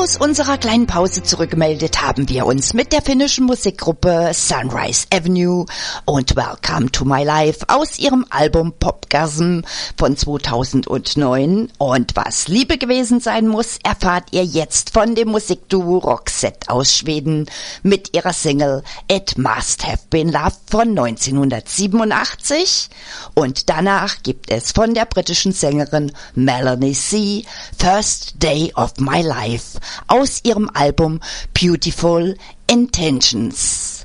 Aus unserer kleinen Pause zurückgemeldet haben wir uns mit der finnischen Musikgruppe Sunrise Avenue und Welcome to My Life aus ihrem Album Popgasm von 2009. Und was Liebe gewesen sein muss, erfahrt ihr jetzt von dem Musikduo Roxette aus Schweden mit ihrer Single It Must Have Been Love von 1987. Und danach gibt es von der britischen Sängerin Melanie C. First Day of My Life aus ihrem Album Beautiful Intentions.